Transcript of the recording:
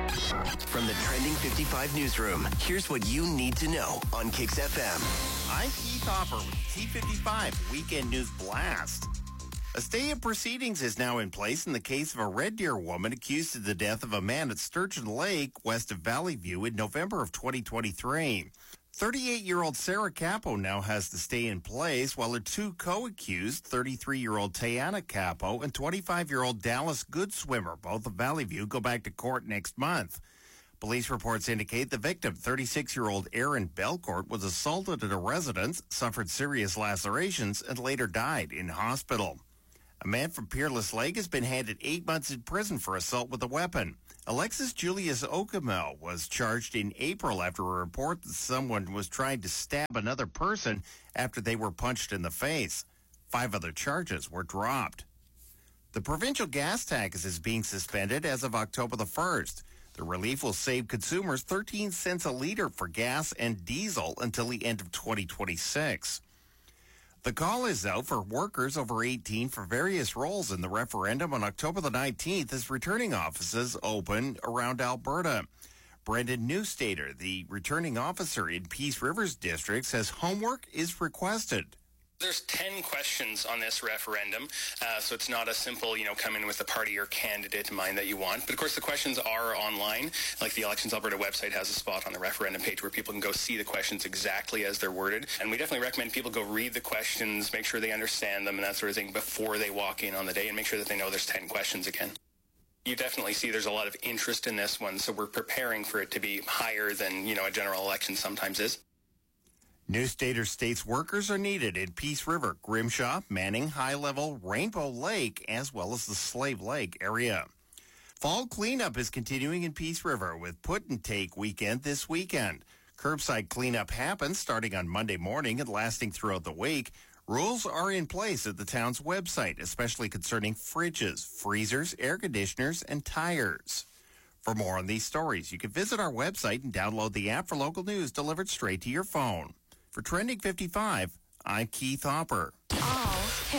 From the Trending 55 newsroom, here's what you need to know on Kicks FM. I'm Keith Hopper with T55 Weekend News Blast. A stay of proceedings is now in place in the case of a Red Deer woman accused of the death of a man at Sturgeon Lake, west of Valley View, in November of 2023. 38-year-old Sarah Capo now has the stay in place, while her two co-accused, 33-year-old Tayana Capo and 25-year-old Dallas Goodswimmer, both of Valley View, go back to court next month. Police reports indicate the victim, 36-year-old Aaron Belcourt, was assaulted at a residence, suffered serious lacerations, and later died in hospital. A man from Peerless Lake has been handed 8 months in prison for assault with a weapon. Alexis Julius Okamo was charged in April after a report that someone was trying to stab another person after they were punched in the face. 5 other charges were dropped. The provincial gas tax is being suspended as of October the 1st. The relief will save consumers 13 cents a liter for gas and diesel until the end of 2026. The call is out for workers over 18 for various roles in the referendum on October the 19th as returning offices open around Alberta. Brendan Newstater, the returning officer in Peace Rivers District, says homework is requested. There's 10 questions on this referendum, so it's not a simple, come in with the party or candidate in mind that you want. But of course, the questions are online. Like the Elections Alberta website has a spot on the referendum page where people can go see the questions exactly as they're worded. And we definitely recommend people go read the questions, make sure they understand them and that sort of thing before they walk in on the day, and make sure that they know there's 10 questions again. You definitely see there's a lot of interest in this one, so we're preparing for it to be higher than, a general election sometimes is. Newstater states workers are needed in Peace River, Grimshaw, Manning, High Level, Rainbow Lake, as well as the Slave Lake area. Fall cleanup is continuing in Peace River with Put and Take weekend this weekend. Curbside cleanup happens starting on Monday morning and lasting throughout the week. Rules are in place at the town's website, especially concerning fridges, freezers, air conditioners, and tires. For more on these stories, you can visit our website and download the app for local news delivered straight to your phone. For Trending 55, I'm Keith Hopper. All